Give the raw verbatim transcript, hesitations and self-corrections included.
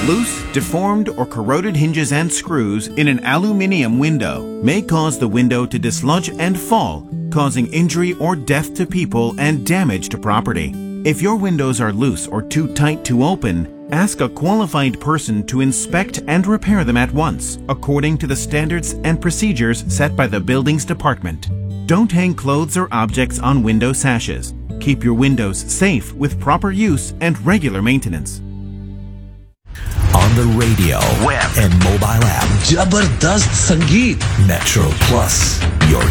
Loose, deformed, or corroded hinges and screws in an aluminum window may cause the window to dislodge and fall, causing injury or death to people and damage to property. If your windows are loose or too tight to open, ask a qualified person to inspect and repair them at once, according to the standards and procedures set by the Buildings Department. Don't hang clothes or objects on window sashes. Keep your windows safe with proper use and regular maintenance. On the radio, web, and mobile app. Jabardast Sangeet. Metro Plus, your